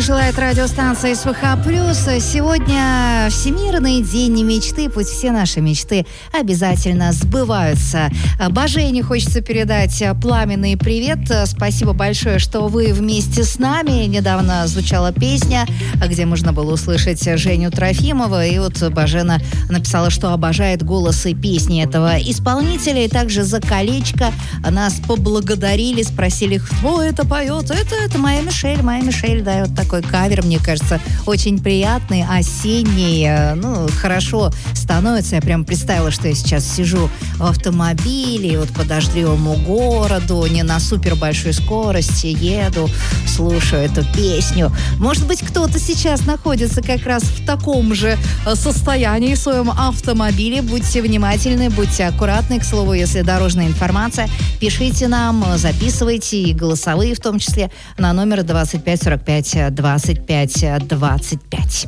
желает радиостанция СВХ+. Сегодня Всемирный день мечты. Пусть все наши мечты обязательно сбываются. Божене хочется передать пламенный привет. Спасибо большое, что вы вместе с нами. Недавно звучала песня, где можно было услышать Женю Трофимова. И вот Божена написала, что обожает голос и песни этого исполнителя. И также за колечко нас поблагодарили, спросили, кто это поет. Это моя Мишель. Моя Мишель дает такой кавер, мне кажется, очень приятный, осенний. Хорошо становится. Я прям представила, что я сейчас сижу в автомобиле, и вот по дождливому городу, не на супер большой скорости еду, слушаю эту песню. Может быть, кто-то сейчас находится как раз в таком же состоянии в своем автомобиле. Будьте внимательны, будьте аккуратны. К слову, если дорожная информация, пишите нам, записывайте, и голосовые в том числе, на номер 25 45 25 25.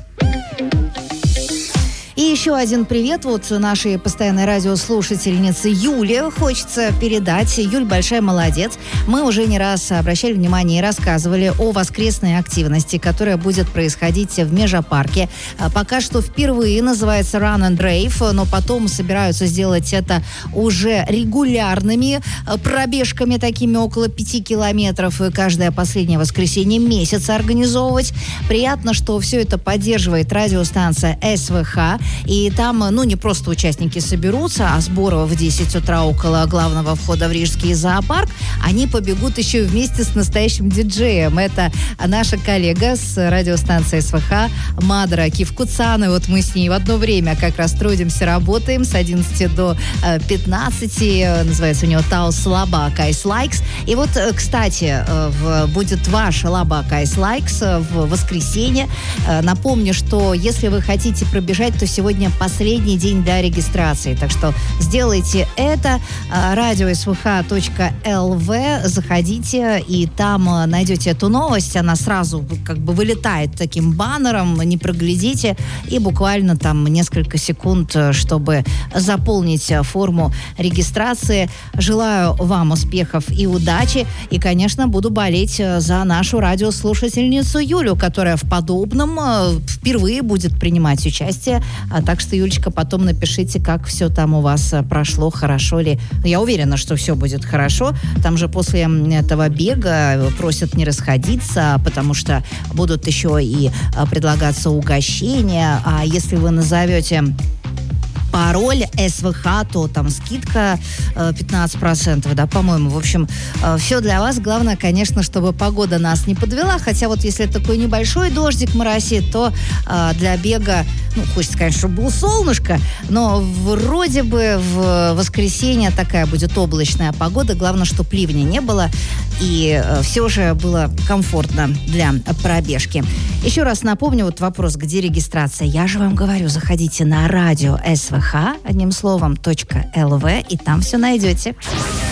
И еще один привет вот нашей постоянной радиослушательнице Юле хочется передать. Юль, большая молодец. Мы уже не раз обращали внимание и рассказывали о воскресной активности, которая будет происходить в Межапарке. Пока что впервые называется Run and Rave, но потом собираются сделать это уже регулярными пробежками, такими около 5 километров, каждое последнее воскресенье месяца организовывать. Приятно, что все это поддерживает радиостанция СВХ. И там, не просто участники соберутся, а сборы в 10 утра около главного входа в Рижский зоопарк, они побегут еще и вместе с настоящим диджеем. Это наша коллега с радиостанции СВХ Мадра Кивкуцан. И вот мы с ней в одно время как раз трудимся, работаем с 11 до 15. Называется у него Таус Лаба Кайс Лайкс. И вот, кстати, будет ваш Лаба Кайс Лайкс в воскресенье. Напомню, что если вы хотите пробежать, то сегодня последний день для регистрации. Так что сделайте это. radio.svh.lv. Заходите, и там найдете эту новость. Она сразу как бы вылетает таким баннером. Не проглядите. И буквально там несколько секунд, чтобы заполнить форму регистрации. Желаю вам успехов и удачи. И, конечно, буду болеть за нашу радиослушательницу Юлю, которая в подобном впервые будет принимать участие. Так что, Юлечка, потом напишите, как все там у вас прошло, хорошо ли. Я уверена, что все будет хорошо. Там же после этого бега просят не расходиться, потому что будут еще и предлагаться угощения. А если вы назовете пароль СВХ, то там скидка 15%, да, по-моему. В общем, все для вас. Главное, конечно, чтобы погода нас не подвела. Хотя вот если такой небольшой дождик моросит, то для бега, хочется, конечно, чтобы было солнышко, но вроде бы в воскресенье такая будет облачная погода. Главное, чтобы ливня не было. И все же было комфортно для пробежки. Еще раз напомню, вот вопрос, где регистрация? Я же вам говорю, заходите на радио СВХ, одним словом, .lv, и там все найдете.